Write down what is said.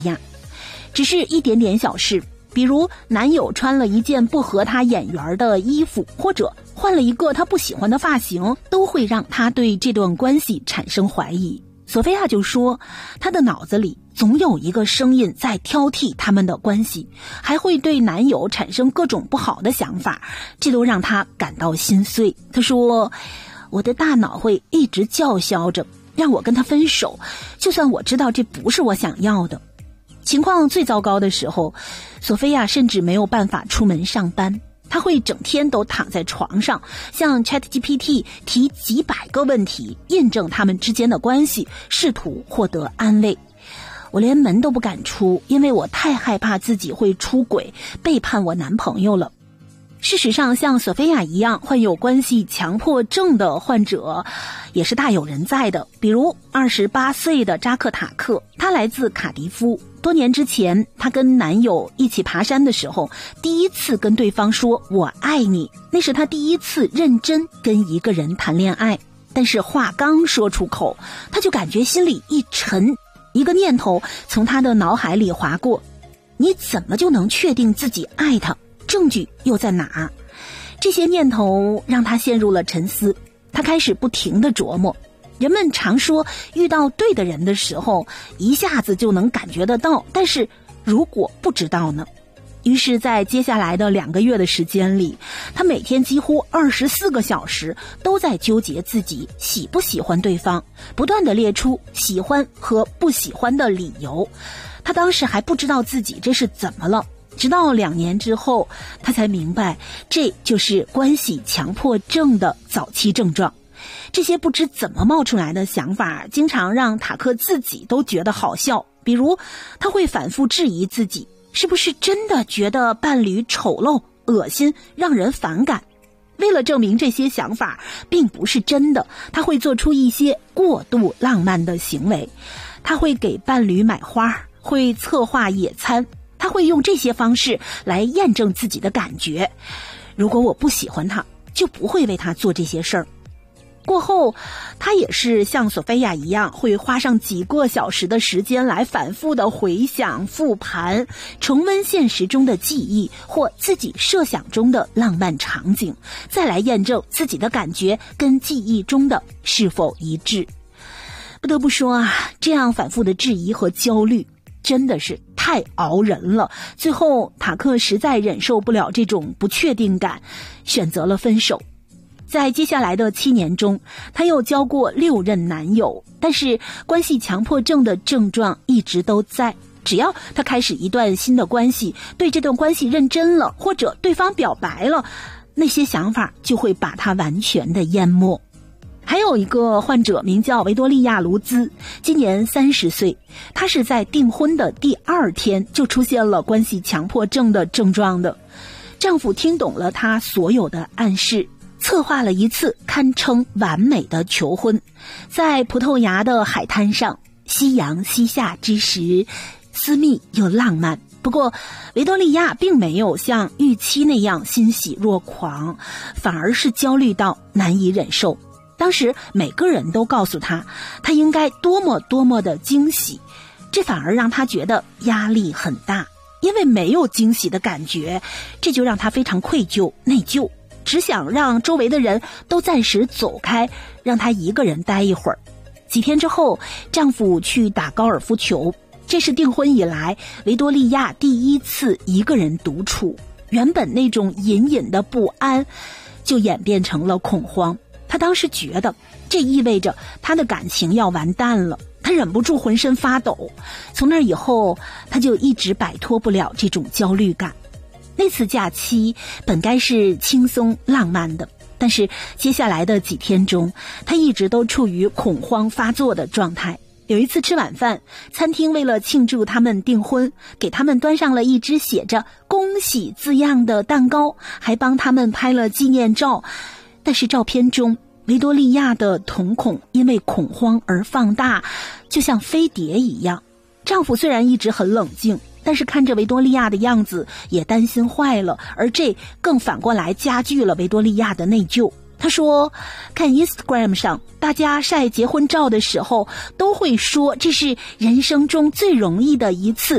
呀，只是一点点小事，比如男友穿了一件不合她眼缘的衣服，或者换了一个她不喜欢的发型，都会让她对这段关系产生怀疑。索菲亚就说，她的脑子里总有一个声音在挑剔他们的关系，还会对男友产生各种不好的想法，这都让她感到心碎。她说，我的大脑会一直叫嚣着让我跟他分手，就算我知道这不是我想要的。情况最糟糕的时候，索菲亚甚至没有办法出门上班，她会整天都躺在床上，向 ChatGPT 提几百个问题，验证他们之间的关系，试图获得安慰。我连门都不敢出，因为我太害怕自己会出轨，背叛我男朋友了。事实上，像索菲亚一样患有关系强迫症的患者也是大有人在的。比如28岁的扎克塔克，他来自卡迪夫。多年之前，他跟男友一起爬山的时候，第一次跟对方说我爱你，那是他第一次认真跟一个人谈恋爱。但是话刚说出口，他就感觉心里一沉，一个念头从他的脑海里划过，你怎么就能确定自己爱他？证据又在哪儿？这些念头让他陷入了沉思。他开始不停地琢磨，人们常说遇到对的人的时候一下子就能感觉得到，但是如果不知道呢？于是在接下来的2个月的时间里，他每天几乎24个小时都在纠结自己喜不喜欢对方，不断地列出喜欢和不喜欢的理由。他当时还不知道自己这是怎么了，直到2年之后，他才明白这就是关系强迫症的早期症状。这些不知怎么冒出来的想法经常让塔克自己都觉得好笑。比如他会反复质疑自己是不是真的觉得伴侣丑陋、恶心、让人反感。为了证明这些想法并不是真的，他会做出一些过度浪漫的行为。他会给伴侣买花，会策划野餐，他会用这些方式来验证自己的感觉。如果我不喜欢他，就不会为他做这些事儿。过后，他也是像索菲亚一样，会花上几个小时的时间来反复的回想、复盘、重温现实中的记忆或自己设想中的浪漫场景，再来验证自己的感觉跟记忆中的是否一致。不得不说啊，这样反复的质疑和焦虑真的是太熬人了。最后塔克实在忍受不了这种不确定感，选择了分手。在接下来的7年中，他又交过6任男友，但是关系强迫症的症状一直都在。只要他开始一段新的关系，对这段关系认真了，或者对方表白了，那些想法就会把他完全的淹没。还有一个患者名叫维多利亚·卢兹，今年30岁，她是在订婚的第2天就出现了关系强迫症的症状的。丈夫听懂了她所有的暗示，策划了一次堪称完美的求婚。在葡萄牙的海滩上，夕阳西下之时，私密又浪漫。不过维多利亚并没有像预期那样欣喜若狂，反而是焦虑到难以忍受。当时每个人都告诉他，他应该多么的惊喜，这反而让他觉得压力很大。因为没有惊喜的感觉，这就让他非常愧疚、内疚，只想让周围的人都暂时走开，让他一个人待一会儿。几天之后，丈夫去打高尔夫球，这是订婚以来维多利亚第一次一个人独处。原本那种隐隐的不安就演变成了恐慌。她当时觉得这意味着她的感情要完蛋了，她忍不住浑身发抖。从那以后，她就一直摆脱不了这种焦虑感。那次假期本该是轻松浪漫的，但是接下来的几天中，她一直都处于恐慌发作的状态。有一次吃晚饭，餐厅为了庆祝他们订婚，给他们端上了一只写着恭喜字样的蛋糕，还帮他们拍了纪念照。但是照片中维多利亚的瞳孔因为恐慌而放大，就像飞碟一样。丈夫虽然一直很冷静，但是看着维多利亚的样子也担心坏了，而这更反过来加剧了维多利亚的内疚。 他说，看 Instagram 上大家晒结婚照的时候，都会说这是人生中最容易的一次